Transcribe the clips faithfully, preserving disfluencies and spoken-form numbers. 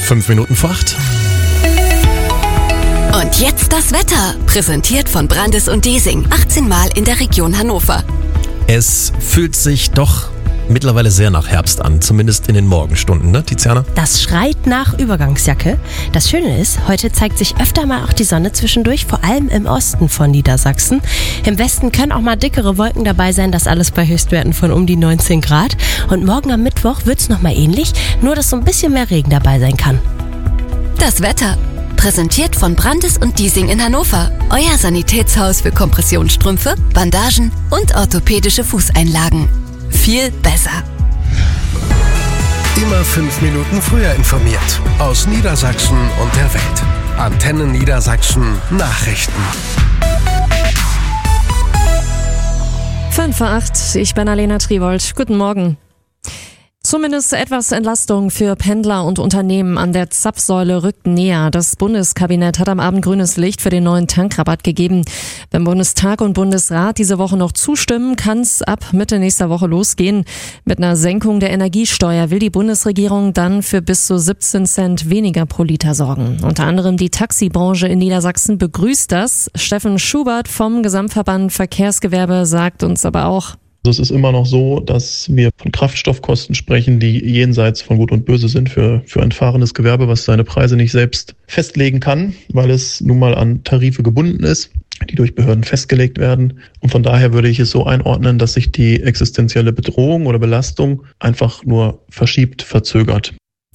Fünf Minuten vor acht. Und jetzt das Wetter, präsentiert von Brandis und Desing, achtzehn Mal in der Region Hannover. Es fühlt sich doch mittlerweile sehr nach Herbst an, zumindest in den Morgenstunden, ne, Tiziana? Das schreit nach Übergangsjacke. Das Schöne ist, heute zeigt sich öfter mal auch die Sonne zwischendurch, vor allem im Osten von Niedersachsen. Im Westen können auch mal dickere Wolken dabei sein, das alles bei Höchstwerten von um die neunzehn Grad. Und morgen am Mittwoch wird's nochmal ähnlich, nur dass so ein bisschen mehr Regen dabei sein kann. Das Wetter, präsentiert von Brandis und Desing in Hannover. Euer Sanitätshaus für Kompressionsstrümpfe, Bandagen und orthopädische Fußeinlagen. Viel besser. Immer fünf Minuten früher informiert. Aus Niedersachsen und der Welt. Antenne Niedersachsen Nachrichten. fünf vor acht, ich bin Alena Triwold. Guten Morgen. Zumindest etwas Entlastung für Pendler und Unternehmen an der Zapfsäule rückt näher. Das Bundeskabinett hat am Abend grünes Licht für den neuen Tankrabatt gegeben. Wenn Bundestag und Bundesrat diese Woche noch zustimmen, kann es ab Mitte nächster Woche losgehen. Mit einer Senkung der Energiesteuer will die Bundesregierung dann für bis zu siebzehn Cent weniger pro Liter sorgen. Unter anderem die Taxibranche in Niedersachsen begrüßt das. Steffen Schubert vom Gesamtverband Verkehrsgewerbe sagt uns aber auch: Also es ist immer noch so, dass wir von Kraftstoffkosten sprechen, die jenseits von Gut und Böse sind für, für ein fahrendes Gewerbe, was seine Preise nicht selbst festlegen kann, weil es nun mal an Tarife gebunden ist, die durch Behörden festgelegt werden. Und von daher würde ich es so einordnen, dass sich die existenzielle Bedrohung oder Belastung einfach nur verschiebt, verzögert.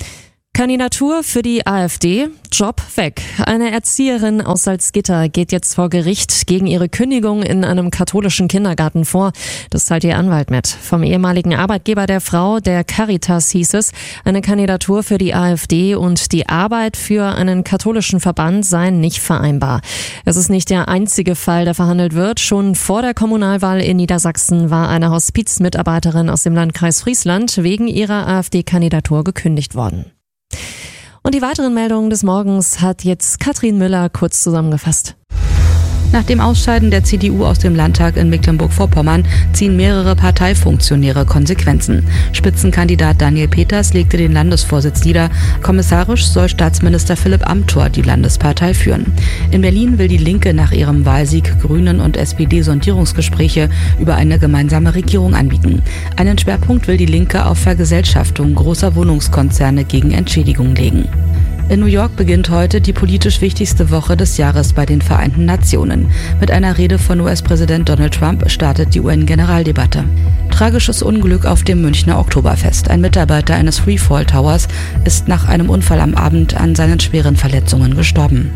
Kandidatur für die AfD, Job weg. Eine Erzieherin aus Salzgitter geht jetzt vor Gericht gegen ihre Kündigung in einem katholischen Kindergarten vor. Das teilt ihr Anwalt mit. Vom ehemaligen Arbeitgeber der Frau, der Caritas, hieß es, eine Kandidatur für die AfD und die Arbeit für einen katholischen Verband seien nicht vereinbar. Es ist nicht der einzige Fall, der verhandelt wird. Schon vor der Kommunalwahl in Niedersachsen war eine Hospizmitarbeiterin aus dem Landkreis Friesland wegen ihrer AfD-Kandidatur gekündigt worden. Und die weiteren Meldungen des Morgens hat jetzt Katrin Müller kurz zusammengefasst. Nach dem Ausscheiden der C D U aus dem Landtag in Mecklenburg-Vorpommern ziehen mehrere Parteifunktionäre Konsequenzen. Spitzenkandidat Daniel Peters legte den Landesvorsitz nieder. Kommissarisch soll Staatsminister Philipp Amthor die Landespartei führen. In Berlin will die Linke nach ihrem Wahlsieg Grünen und S P D Sondierungsgespräche über eine gemeinsame Regierung anbieten. Einen Schwerpunkt will die Linke auf Vergesellschaftung großer Wohnungskonzerne gegen Entschädigung legen. In New York beginnt heute die politisch wichtigste Woche des Jahres bei den Vereinten Nationen. Mit einer Rede von U S-Präsident Donald Trump startet die U N-Generaldebatte. Tragisches Unglück auf dem Münchner Oktoberfest. Ein Mitarbeiter eines Freefall Towers ist nach einem Unfall am Abend an seinen schweren Verletzungen gestorben.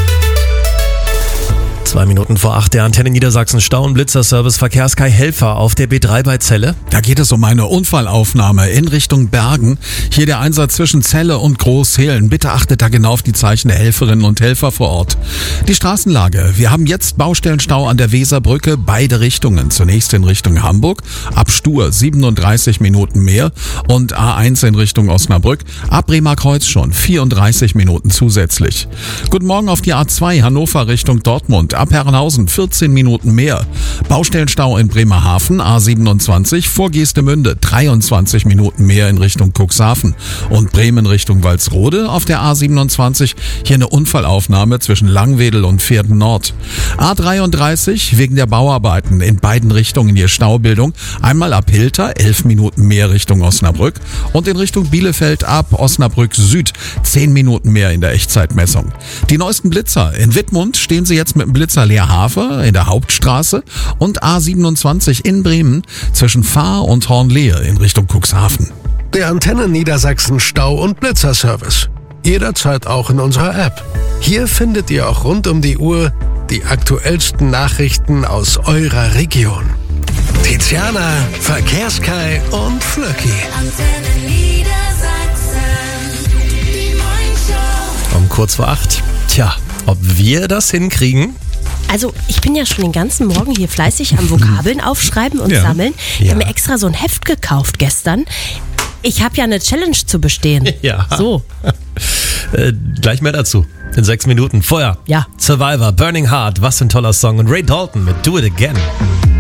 Zwei Minuten vor acht, der Antenne Niedersachsen Stau- und Blitzerservice Verkehrskai Helfer auf der B drei bei Celle. Da geht es um eine Unfallaufnahme in Richtung Bergen. Hier der Einsatz zwischen Celle und Großhehlen. Bitte achtet da genau auf die Zeichen der Helferinnen und Helfer vor Ort. Die Straßenlage. Wir haben jetzt Baustellenstau an der Weserbrücke, beide Richtungen. Zunächst in Richtung Hamburg, ab Stur siebenunddreißig Minuten mehr und A eins in Richtung Osnabrück, ab Bremerkreuz schon vierunddreißig Minuten zusätzlich. Guten Morgen auf die A zwei Hannover Richtung Dortmund. Ab Herrenhausen vierzehn Minuten mehr. Baustellenstau in Bremerhaven, A siebenundzwanzig, vor Geestemünde dreiundzwanzig Minuten mehr in Richtung Cuxhaven. Und Bremen Richtung Walsrode auf der A siebenundzwanzig, hier eine Unfallaufnahme zwischen Langwedel und Pferden Nord. A dreiunddreißig, wegen der Bauarbeiten in beiden Richtungen hier Staubildung. Einmal ab Hilter, elf Minuten mehr Richtung Osnabrück. Und in Richtung Bielefeld ab Osnabrück Süd, zehn Minuten mehr in der Echtzeitmessung. Die neuesten Blitzer. In Wittmund stehen sie jetzt mit dem Blitzer Leerhafe in der Hauptstraße und A siebenundzwanzig in Bremen zwischen Fahr und Hornlehe in Richtung Cuxhaven. Der Antenne Niedersachsen Stau- und Blitzerservice. Jederzeit auch in unserer App. Hier findet ihr auch rund um die Uhr die aktuellsten Nachrichten aus eurer Region. Tiziana, Verkehrskai und Flöcki. Antenne Niedersachsen, die Morningshow. Um kurz vor acht. Tja, ob wir das hinkriegen? Also ich bin ja schon den ganzen Morgen hier fleißig am Vokabeln aufschreiben und Ja. sammeln. Ich Ja. habe mir extra so ein Heft gekauft gestern. Ich habe ja eine Challenge zu bestehen. Ja. So. Äh, gleich mehr dazu. In sechs Minuten. Vorher. Ja. Survivor, Burning Heart, was für ein toller Song. Und Ray Dalton mit Do It Again.